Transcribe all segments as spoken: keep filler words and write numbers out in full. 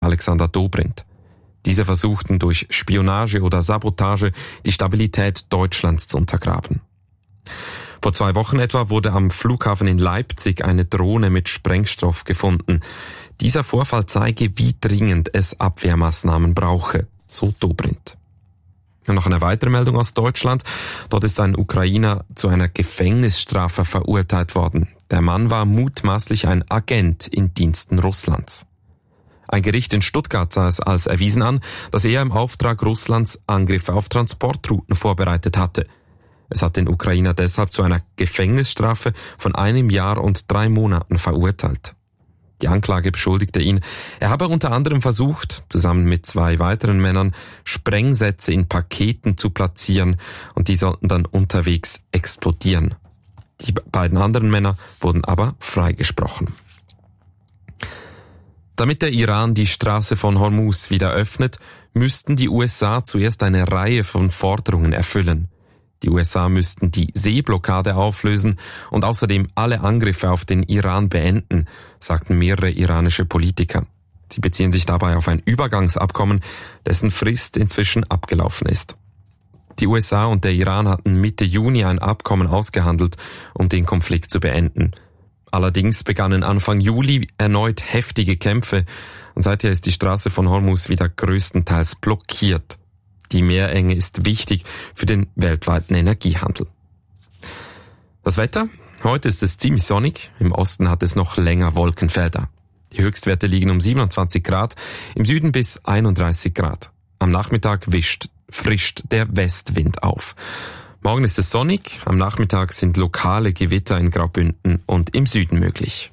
Alexander Dobrindt. Diese versuchten durch Spionage oder Sabotage die Stabilität Deutschlands zu untergraben. Vor zwei Wochen etwa wurde am Flughafen in Leipzig eine Drohne mit Sprengstoff gefunden. Dieser Vorfall zeige, wie dringend es Abwehrmaßnahmen brauche, so Dobrindt. Und noch eine weitere Meldung aus Deutschland. Dort ist ein Ukrainer zu einer Gefängnisstrafe verurteilt worden. Der Mann war mutmaßlich ein Agent in Diensten Russlands. Ein Gericht in Stuttgart sah es als erwiesen an, dass er im Auftrag Russlands Angriffe auf Transportrouten vorbereitet hatte. Es hat den Ukrainer deshalb zu einer Gefängnisstrafe von einem Jahr und drei Monaten verurteilt. Die Anklage beschuldigte ihn, er habe unter anderem versucht, zusammen mit zwei weiteren Männern, Sprengsätze in Paketen zu platzieren und die sollten dann unterwegs explodieren. Die beiden anderen Männer wurden aber freigesprochen. Damit der Iran die Straße von Hormuz wieder öffnet, müssten die U S A zuerst eine Reihe von Forderungen erfüllen. Die U S A müssten die Seeblockade auflösen und außerdem alle Angriffe auf den Iran beenden, sagten mehrere iranische Politiker. Sie beziehen sich dabei auf ein Übergangsabkommen, dessen Frist inzwischen abgelaufen ist. Die U S A und der Iran hatten Mitte Juni ein Abkommen ausgehandelt, um den Konflikt zu beenden. Allerdings begannen Anfang Juli erneut heftige Kämpfe und seither ist die Straße von Hormuz wieder größtenteils blockiert. Die Meerenge ist wichtig für den weltweiten Energiehandel. Das Wetter? Heute ist es ziemlich sonnig, im Osten hat es noch länger Wolkenfelder. Die Höchstwerte liegen um siebenundzwanzig Grad, im Süden bis einunddreißig Grad. Am Nachmittag wischt, frischt der Westwind auf. Morgen ist es sonnig, am Nachmittag sind lokale Gewitter in Graubünden und im Süden möglich.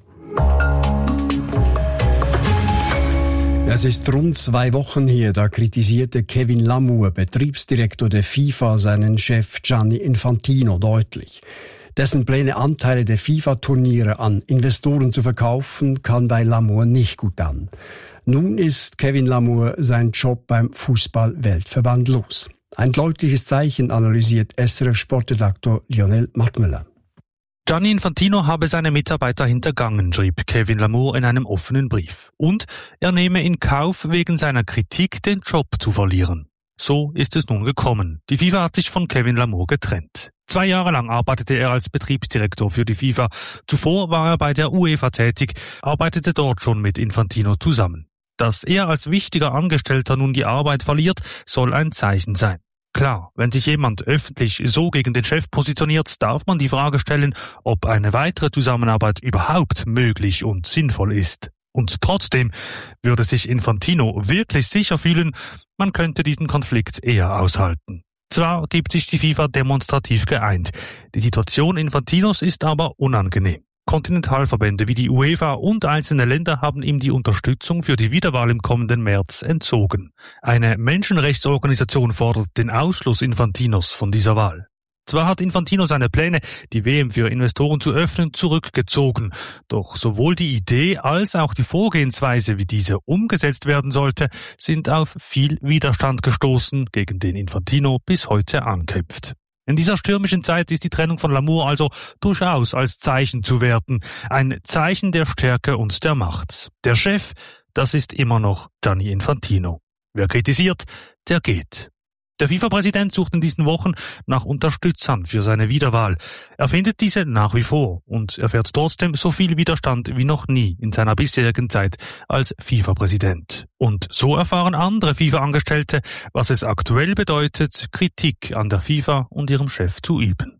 Es ist rund zwei Wochen her, da kritisierte Kevin Lamour, Betriebsdirektor der FIFA, seinen Chef Gianni Infantino deutlich. Dessen Pläne, Anteile der FIFA-Turniere an Investoren zu verkaufen, kam bei Lamour nicht gut an. Nun ist Kevin Lamour sein Job beim Fußball-Weltverband los. Ein deutliches Zeichen, analysiert S R F-Sportredaktor Lionel Mattmüller. Gianni Infantino habe seine Mitarbeiter hintergangen, schrieb Kevin Lamour in einem offenen Brief. Und er nehme in Kauf, wegen seiner Kritik den Job zu verlieren. So ist es nun gekommen. Die FIFA hat sich von Kevin Lamour getrennt. Zwei Jahre lang arbeitete er als Betriebsdirektor für die FIFA. Zuvor war er bei der UEFA tätig, arbeitete dort schon mit Infantino zusammen. Dass er als wichtiger Angestellter nun die Arbeit verliert, soll ein Zeichen sein. Klar, wenn sich jemand öffentlich so gegen den Chef positioniert, darf man die Frage stellen, ob eine weitere Zusammenarbeit überhaupt möglich und sinnvoll ist. Und trotzdem würde sich Infantino wirklich sicher fühlen, man könnte diesen Konflikt eher aushalten. Zwar gibt sich die FIFA demonstrativ geeint, die Situation Infantinos ist aber unangenehm. Kontinentalverbände wie die UEFA und einzelne Länder haben ihm die Unterstützung für die Wiederwahl im kommenden März entzogen. Eine Menschenrechtsorganisation fordert den Ausschluss Infantinos von dieser Wahl. Zwar hat Infantino seine Pläne, die W M für Investoren zu öffnen, zurückgezogen, doch sowohl die Idee als auch die Vorgehensweise, wie diese umgesetzt werden sollte, sind auf viel Widerstand gestoßen, gegen den Infantino bis heute ankämpft. In dieser stürmischen Zeit ist die Trennung von Lamour also durchaus als Zeichen zu werten. Ein Zeichen der Stärke und der Macht. Der Chef, das ist immer noch Gianni Infantino. Wer kritisiert, der geht. Der FIFA-Präsident sucht in diesen Wochen nach Unterstützern für seine Wiederwahl. Er findet diese nach wie vor und erfährt trotzdem so viel Widerstand wie noch nie in seiner bisherigen Zeit als FIFA-Präsident. Und so erfahren andere FIFA-Angestellte, was es aktuell bedeutet, Kritik an der FIFA und ihrem Chef zu üben.